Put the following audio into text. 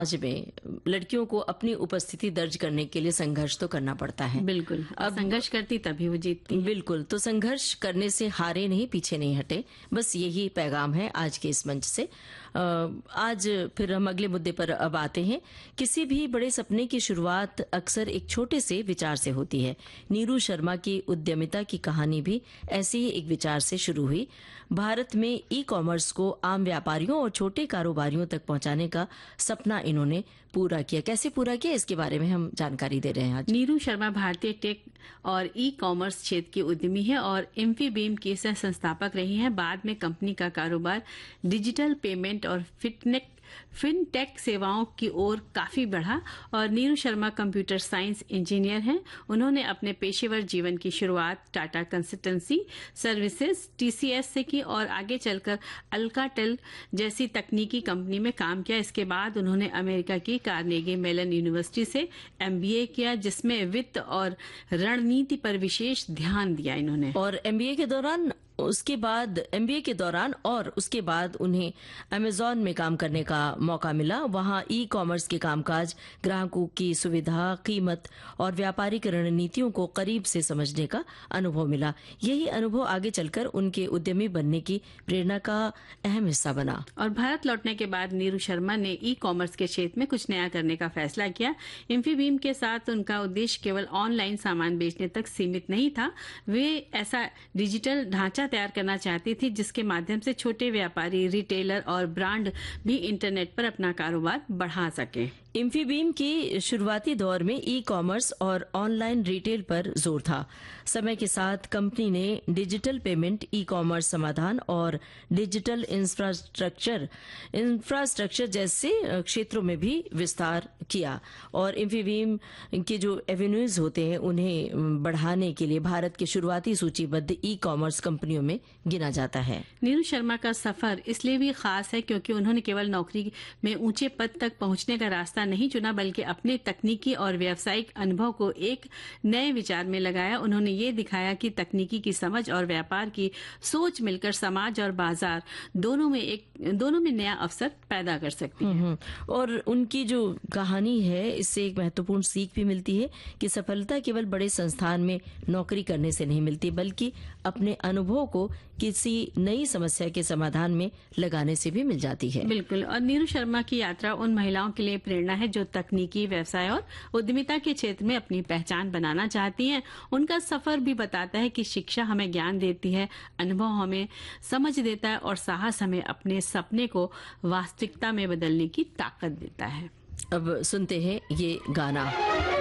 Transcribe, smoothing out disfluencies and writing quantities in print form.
समाज में लड़कियों को अपनी उपस्थिति दर्ज करने के लिए संघर्ष तो करना पड़ता है। बिल्कुल, अब संघर्ष करती तभी वो जीतती है। बिल्कुल, तो संघर्ष करने से हारे नहीं, पीछे नहीं हटे, बस यही पैगाम है आज के इस मंच से। आज फिर हम अगले मुद्दे पर अब आते हैं। किसी भी बड़े सपने की शुरुआत अक्सर एक छोटे से विचार से होती है। नीरू शर्मा की उद्यमिता की कहानी भी ऐसे ही एक विचार से शुरू हुई। भारत में ई कॉमर्स को आम व्यापारियों और छोटे कारोबारियों तक पहुंचाने का सपना इन्होंने पूरा किया। कैसे पूरा किया, इसके बारे में हम जानकारी दे रहे हैं आज। नीरू शर्मा भारतीय टेक और ई कॉमर्स क्षेत्र की उद्यमी है और इन्फीबीम की सह संस्थापक रही हैं। बाद में कंपनी का कारोबार डिजिटल पेमेंट और फिनटेक सेवाओं की ओर काफी बढ़ा और Neeru Sharma computer science engineer हैं। उन्होंने अपने पेशेवर जीवन की शुरुआत टाटा कंसल्टेंसी सर्विसेज टीसीएस से की और आगे चलकर अल्काटेल जैसी तकनीकी कंपनी में काम किया। इसके बाद उन्होंने अमेरिका की कार्नेगी मेलन यूनिवर्सिटी से एमबीए किया, जिसमें वित्त और रणनीति पर विशेष ध्यान दिया इन्होंने। और एमबीए के दौरान और उसके बाद उन्हें अमेजॉन में काम करने का मौका मिला। वहां ई कॉमर्स के कामकाज, ग्राहकों की सुविधा, कीमत और व्यापारिक रणनीतियों को करीब से समझने का अनुभव मिला। यही अनुभव आगे चलकर उनके उद्यमी बनने की प्रेरणा का अहम हिस्सा बना। और भारत लौटने के बाद नीरू शर्मा ने ई कॉमर्स के क्षेत्र में कुछ नया करने का फैसला किया। इन्फीबीम के साथ उनका उद्देश्य केवल ऑनलाइन सामान बेचने तक सीमित नहीं था। वे ऐसा डिजिटल ढांचा तैयार करना चाहती थी जिसके माध्यम से छोटे व्यापारी, रिटेलर और ब्रांड भी इंटरनेट पर अपना कारोबार बढ़ा सके। इन्फीबीम की शुरुआती दौर में ई कॉमर्स और ऑनलाइन रिटेल पर जोर था। समय के साथ कंपनी ने डिजिटल पेमेंट, ई कॉमर्स समाधान और डिजिटल इंफ्रास्ट्रक्चर जैसे क्षेत्रों में भी विस्तार किया। और इन्फीबीम के जो एवेन्यूज होते हैं उन्हें बढ़ाने के लिए भारत के शुरुआती सूचीबद्ध ई कॉमर्स कंपनियों में गिना जाता है। नीरू शर्मा का सफर इसलिए भी खास है क्योंकि उन्होंने केवल नौकरी में ऊंचे पद तक पहुंचने का रास्ता नहीं चुना, बल्कि अपने तकनीकी और व्यावसायिक अनुभव को एक नए विचार में लगाया। उन्होंने ये दिखाया कि तकनीकी की समझ और व्यापार की सोच मिलकर समाज और बाजार दोनों में नया अवसर पैदा कर सकती है। और उनकी जो कहानी है, इससे एक महत्वपूर्ण सीख भी मिलती है कि सफलता केवल बड़े संस्थान में नौकरी करने से नहीं मिलती, बल्कि अपने अनुभव को किसी नई समस्या के समाधान में लगाने से भी मिल जाती है। बिल्कुल। और नीरू शर्मा की यात्रा उन महिलाओं के लिए प्रेरणा है जो तकनीकी, व्यवसाय और उद्यमिता के क्षेत्र में अपनी पहचान बनाना चाहती हैं। उनका सफर भी बताता है कि शिक्षा हमें ज्ञान देती है, अनुभव हमें समझ देता है और साहस हमें अपने सपने को वास्तविकता में बदलने की ताकत देता है। अब सुनते हैं ये गाना।